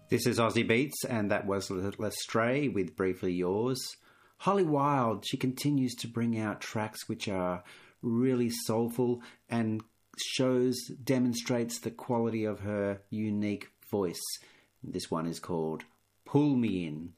This is Aussie Beats, and that was Lestray with Briefly Yours. Holly Wilde, she continues to bring out tracks which are really soulful and demonstrates the quality of her unique voice. This one is called Pull Me In.